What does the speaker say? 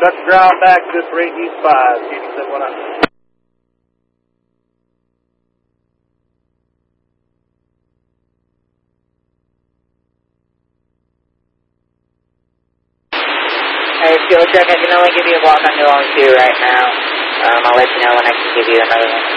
let's ground back to this rate East 5, Katie 719. Hey, fuel check, I can only give you a block on New Long 2 right now. I'll let you know when I can give you another one.